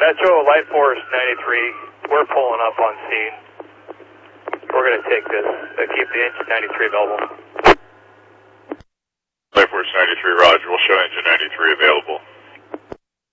Metro, Light Force 93, we're pulling up on scene. We're going to take this. Keep the engine 93 available. Light Force 93, roger. We'll show engine 93 available.